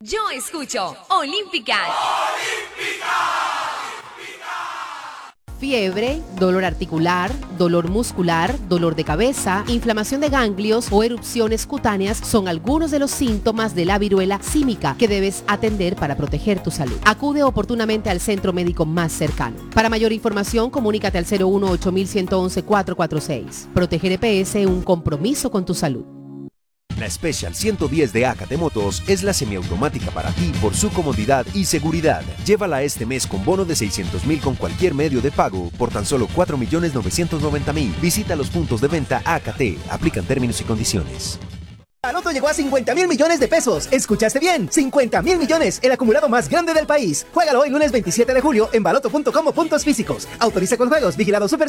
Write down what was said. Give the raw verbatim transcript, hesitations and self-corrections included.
Yo escucho Olímpica. Fiebre, dolor articular, dolor muscular, dolor de cabeza, inflamación de ganglios o erupciones cutáneas son algunos de los síntomas de la viruela símica que debes atender para proteger tu salud. Acude oportunamente al centro médico más cercano. Para mayor información, comunícate al cero uno ocho uno uno uno cuatro cuatro seis. Proteger E P S, un compromiso con tu salud. La Special ciento diez de Acate Motos es la semiautomática para ti por su comodidad y seguridad. Llévala este mes con bono de seiscientos mil con cualquier medio de pago por tan solo cuatro millones novecientos noventa mil. Visita los puntos de venta Acate. Aplican términos y condiciones. Baloto llegó a cincuenta mil millones de pesos. ¿Escuchaste bien? cincuenta mil millones, el acumulado más grande del país. Juégalo hoy lunes veintisiete de julio en baloto punto com o puntos físicos. Autoriza con juegos, vigilado Super